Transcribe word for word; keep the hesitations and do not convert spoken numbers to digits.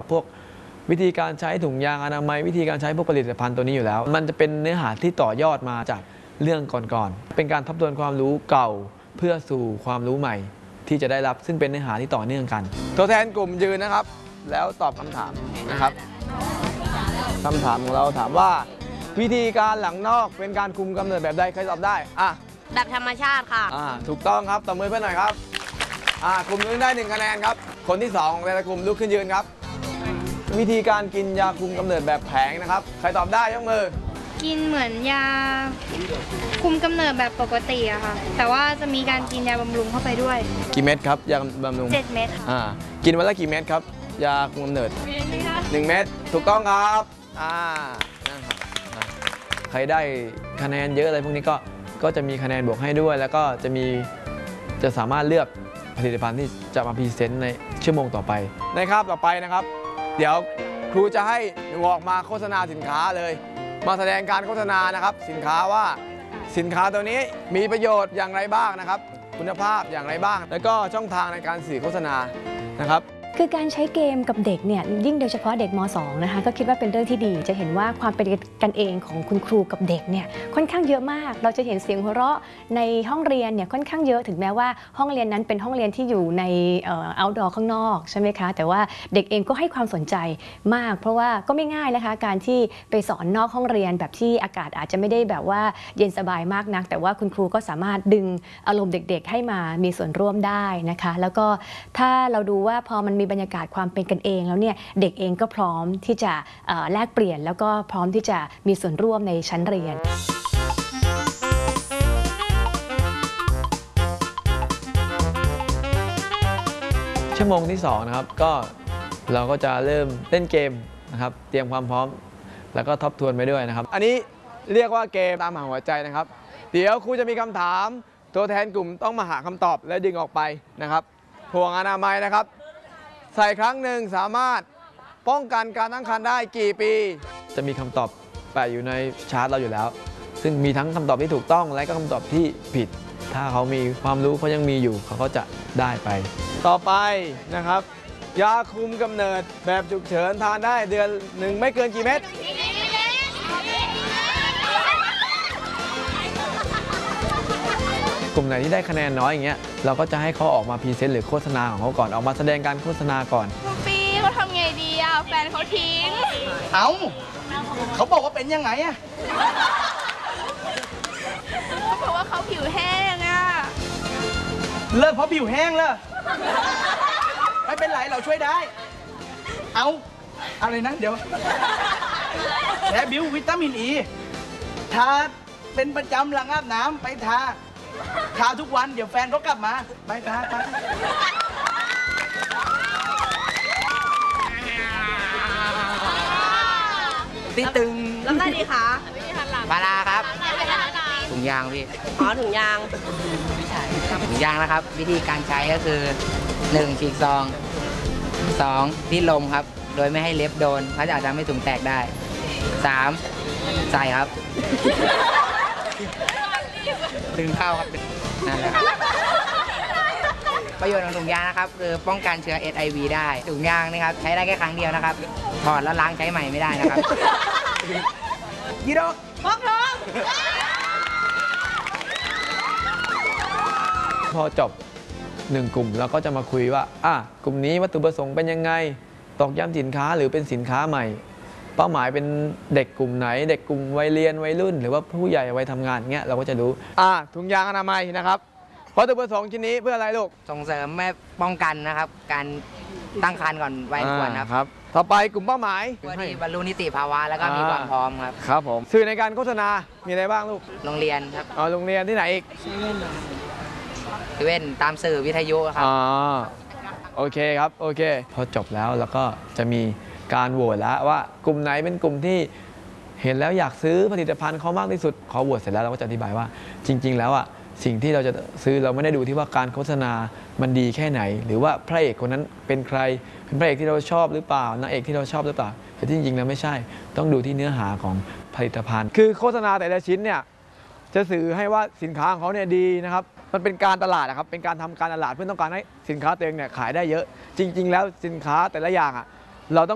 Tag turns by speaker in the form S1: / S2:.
S1: พวกวิธีการใช้ถุงยางอนามัยวิธีการใช้พวกผลิตภัณฑ์ตัวนี้อยู่แล้วมันจะเป็นเนื้อหาที่ต่อยอดมาจากเรื่องก่อนๆเป็นการทบทวนความรู้เก่าเพื่อสู่ความรู้ใหม่ที่จะได้รับซึ่งเป็นเนื้อหาที่ต่อเนื่องกันตัวแทนกลุ่มยืนนะครับแล้วตอบคำถามนะครับคำถามของเราถามว่าวิธีการหลังนอกเป็นการคุมกำเนิดแบบใดใครตอบได้อ่ะ
S2: แบบธรรมชาติค่ะ
S1: อ่าถูกต้องครับตบมือเพื่อนหน่อยครับอ่ากลุ่มนึงได้หนึ่งคะแนนครับคนที่สองของแต่ละกลุ่มลุกขึ้นยืนครับวิธีการกินยาคุมกำเนิดแบบแผงนะครับใครตอบได้ยกมือ
S3: กินเหมือนยาคุมกำเนิดแบบปกติอะค่ะแต่ว่าจะมีการกินยาบำรุงเข้าไปด้วย
S1: กี่เม็ดครับยาบำรุง
S3: เจ็ดเม็ด
S1: อ่ากินวันละกี่เม็ดครับยาคุมกำเนิดหนึ่งเม็ดถูกต้องครับอ่านะครับใครได้คะแนนเยอะอะไรพวกนี้ก็ก็จะมีคะแนนบวกให้ด้วยแล้วก็จะมีจะสามารถเลือกผลิตภัณฑ์ที่จะมาพรีเซนต์ในชั่วโมงต่อไปในคาบต่อไปนะครับเดี๋ยวครูจะให้หนูออกมาโฆษณาสินค้าเลยมาแสดงการโฆษณานะครับสินค้าว่าสินค้าตัวนี้มีประโยชน์อย่างไรบ้างนะครับคุณภาพอย่างไรบ้างแล้วก็ช่องทางในการสื่อโฆษณานะครับ
S4: คือการใช้เกมกับเด็กเนี่ยยิ่งโดยเฉพาะเด็กม .สอง นะคะก็คิดว่าเป็นเรื่องที่ดีจะเห็นว่าความเป็นกันเองของคุณครูกับเด็กเนี่ยค่อนข้างเยอะมากเราจะเห็นเสียงหัวเราะในห้องเรียนเนี่ยค่อนข้างเยอะถึงแม้ว่าห้องเรียนนั้นเป็นห้องเรียนที่อยู่ในเอ่อ outdoor ข้างนอกใช่ไหมคะแต่ว่าเด็กเองก็ให้ความสนใจมากเพราะว่าก็ไม่ง่ายนะคะการที่ไปสอนนอกห้องเรียนแบบที่อากาศอาจจะไม่ได้แบบว่าเย็นสบายมากนักแต่ว่าคุณครูก็สามารถดึงอารมณ์เด็กๆให้มามีส่วนร่วมได้นะคะแล้วก็ถ้าเราดูว่าพอมันมีบรรยากาศความเป็นกันเองแล้วเนี่ยเด็กเองก็พร้อมที่จะแลกเปลี่ยนแล้วก็พร้อมที่จะมีส่วนร่วมในชั้นเรียน
S1: ชั่วโมงที่สองนะครับก็เราก็จะเริ่มเล่นเกมนะครับเตรียมความพร้อมแล้วก็ทบทวนไปด้วยนะครับอันนี้เรียกว่าเกมตามหาหัวใจนะครับเดี๋ยวครูจะมีคำถามตัวแทนกลุ่มต้องมาหาคำตอบและดึงออกไปนะครับห่วงอนามัยนะครับใส่ครั้งหนึ่งสามารถป้องกันการตั้งครรภ์ได้กี่ปีจะมีคำตอบแปะอยู่ในชาร์ตเราอยู่แล้วซึ่งมีทั้งคำตอบที่ถูกต้องและก็คำตอบที่ผิดถ้าเขามีความรู้เขายังมีอยู่เขาก็จะได้ไปต่อไปนะครับยาคุมกำเนิดแบบฉุกเฉินทานได้เดือนหนึ่งไม่เกินกี่เม็ดกลุ่มไหนที่ได้คะแนนน้อยอย่างเงี้ยเราก็จะให้เขาออกมาพรีเซนต์หรือโฆษณาของเขาก่อนออกมาแสดงการโฆษณาก่อน
S2: คุณปีเขาทำไงดีอ่ะแฟนเขาทิ้ง
S5: เอ้าเขาบอกว่าเป็นยังไงอ่ะ
S2: เขาบอกว่าเขาผิวแห้งอ่ะ
S5: เลิกเพราะผิวแห้งเลยไม่เป็นไรเราช่วยได้เอาอะไรนะเดี๋ยวแค่บิววิตามินอีทาเป็นประจำหลังอาบน้ำไปทาทาทุกวันเดี๋ยวแฟนเขากลับมาไปทาทาตีตึง
S2: แล้วอะไรดีคะ
S6: ปลาลาครับถุงยางพี่
S2: อ๋อถุงยาง
S6: ถุงยางนะครับวิธีการใช้ก็คือหนึ่งฉีกซองสองที่ลมครับโดยไม่ให้เล็บโดนเพราะจะอาจจะไม่ถุงแตกได้สามใส่ครับดึงเข้าครับนั่นแหละประโยชน์ของถุงยางนะครับคือป้องกันเชื้อ เอช ไอ วี ได้ถุงยางนะครับใช้ได้แค่ครั้งเดียวนะครับถอดแล้วล้างใช้ใหม่ไม่ได้นะครับ
S5: ยี่ดอก
S2: พกท้อง
S1: พอจบหนึ่งกลุ่มเราก็จะมาคุยว่าอ่ะกลุ่มนี้วัตถุประสงค์เป็นยังไงตอกย้ำสินค้าหรือเป็นสินค้าใหม่เป้าหมายเป็นเด็กกลุ่มไหนเด็กกลุ่มวัยเรียนวัยรุ่นหรือว่าผู้ใหญ่วัยทำงานเงี้ยเราก็จะรู้อ่ะถุงยางอนามัยนะครับวัตถุประสงค์ชิ้นนี้เพื่ออะไรลูก
S6: ส่งเสริมแม่ป้องกันนะครับการตั้งครรภ์ก่อนวัยควร
S1: ครับต่อไปกลุ่มเป้าหมาย
S6: เพื่อที่บรรลุนิติภาวะแล้วก็มีความพร้อมครับ
S1: ครับผมสื่อในการโฆษณามีอะไรบ้างลูก
S6: โรงเรียนครับ
S1: อ๋อโรงเรียนที่ไหนอีก
S6: เซเว่นตามสื่อวิทยุครับ
S1: อ๋อโอเคครับโอเคพอจบแล้วแล้วก็จะมีการโหวตแล้วว่ากลุ่มไหนเป็นกลุ่มที่เห็นแล้วอยากซื้อผลิตภัณฑ์เขามากที่สุดเขาโหวตเสร็จแล้วเราก็จะอธิบายว่าจริงๆแล้วอ่ะสิ่งที่เราจะซื้อเราไม่ได้ดูที่ว่าการโฆษณามันดีแค่ไหนหรือว่าพระเอกคนนั้นเป็นใครเป็นพระเอกที่เราชอบหรือเปล่านางเอกที่เราชอบหรือเปล่าแต่จริงๆแล้วไม่ใช่ต้องดูที่เนื้อหาของผลิตภัณฑ์คือโฆษณาแต่ละชิ้นเนี่ยจะสื่อให้ว่าสินค้าของเขาเนี่ยดีนะครับมันเป็นการตลาดนะครับเป็นการทำการตลาดเพื่อต้องการให้สินค้าตัวเองเนี่ยขายได้เยอะจริงๆแล้วสินค้าแต่ละอย่างอ่ะเราต้อง